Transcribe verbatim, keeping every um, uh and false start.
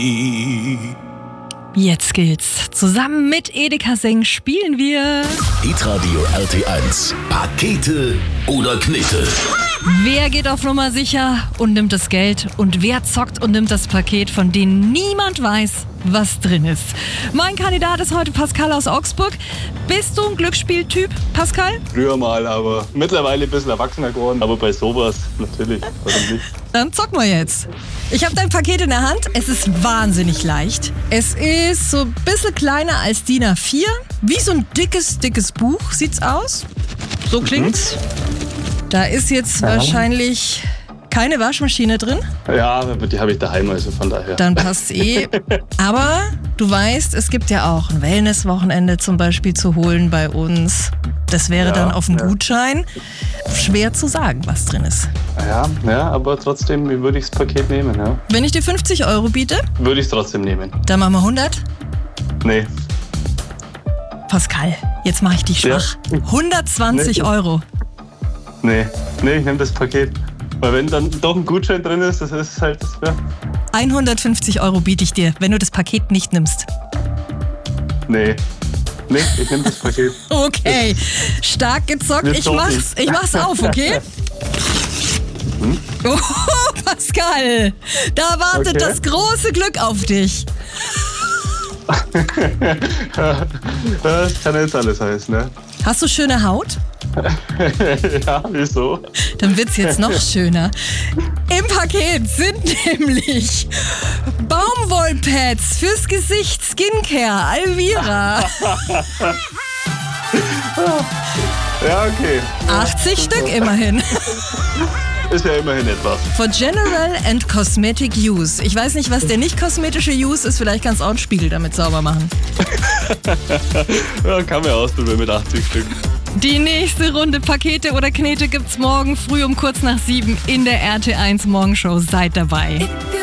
Jetzt geht's. Zusammen mit Edeka Seng spielen wir Hitradio R T eins. Pakete oder Knete? Wer geht auf Nummer sicher und nimmt das Geld? Und wer zockt und nimmt das Paket, von dem niemand weiß, was drin ist? Mein Kandidat ist heute Pascal aus Augsburg. Bist du ein Glücksspieltyp, Pascal? Früher mal, aber mittlerweile ein bisschen erwachsener geworden. Aber bei sowas natürlich, warum nicht? Dann zocken wir jetzt. Ich habe dein Paket in der Hand. Es ist wahnsinnig leicht. Es ist so ein bisschen kleiner als D I N A vier. Wie so ein dickes, dickes Buch sieht's aus. So klingt's. Mhm. Da ist jetzt ja. wahrscheinlich keine Waschmaschine drin. Ja, aber die habe ich daheim, also von daher. Dann passt's eh. Aber du weißt, es gibt ja auch ein Wellness-Wochenende zum Beispiel zu holen bei uns. Das wäre ja, dann auf dem ja. Gutschein. Schwer zu sagen, was drin ist. Ja, ja, aber trotzdem würde ich das Paket nehmen. Ja. Wenn ich dir fünfzig Euro biete? Würde ich es trotzdem nehmen. Dann machen wir hundert? Nee. Pascal, jetzt mache ich dich schwach. Ja. hundertzwanzig nee. Euro. Nee, nee, ich nehme das Paket. Weil wenn dann doch ein Gutschein drin ist, das ist halt, ja. hundertfünfzig Euro biete ich dir, wenn du das Paket nicht nimmst. Nee. Nee, ich nehme das Paket. Okay, stark gezockt. Ich mach's, ich mach's auf, okay? Hm? Oh, Pascal, da wartet okay. das große Glück auf dich. Das kann jetzt alles heißen, ne? Hast du schöne Haut? Ja, wieso? Dann wird's jetzt noch schöner. Im Paket sind nämlich Baumwollpads fürs Gesicht, Skincare, Alvira. Ja, okay. achtzig ja, Stück immerhin. Ist ja immerhin etwas. For General and Cosmetic Use. Ich weiß nicht, was der nicht kosmetische Use ist. Vielleicht kannst du auch einen Spiegel damit sauber machen. Ja, kann man ausprobieren mit achtzig Stück. Die nächste Runde Pakete oder Knete gibt's morgen früh um kurz nach sieben in der R T eins Morgenshow. Seid dabei.